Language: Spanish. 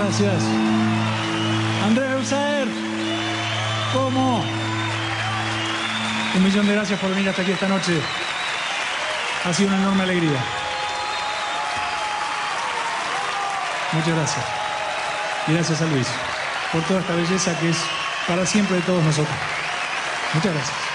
gracias. Andrés Beusaer, ¿cómo? 1.000.000 de gracias por venir hasta aquí esta noche. Ha sido una enorme alegría. Muchas gracias. Y gracias a Luis por toda esta belleza que es para siempre de todos nosotros. Muchas gracias.